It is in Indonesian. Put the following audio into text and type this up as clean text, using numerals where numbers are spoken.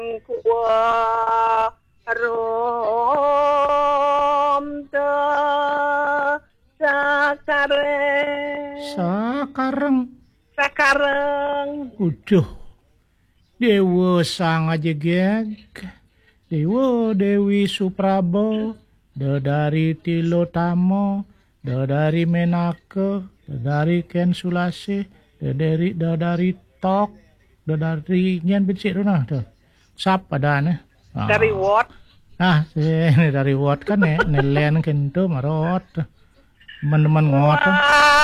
Rom te sakareng uduh Dewa sang ajegeg Dewa Dewi Suprabo Dadari Tilotamo Dadari Menake Dadari Ken Sulase Dadari Tok Dadari nyen becik tu nah tu sap adane Dari what? dari Wat kan ne len kentu marot men ngot